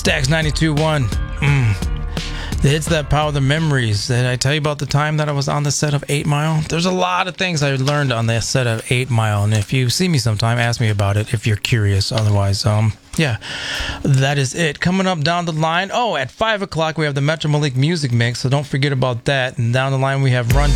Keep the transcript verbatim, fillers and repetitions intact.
Stax ninety-two point one. Mm. The hits that power the memories. Did I tell you about the time that I was on the set of eight mile? There's a lot of things I learned on the set of eight mile, and if you see me sometime, ask me about it if you're curious. Otherwise, um, yeah, that is it. Coming up down the line, oh, at five o'clock we have the Metro Malik Music Mix, so don't forget about that. And down the line we have Run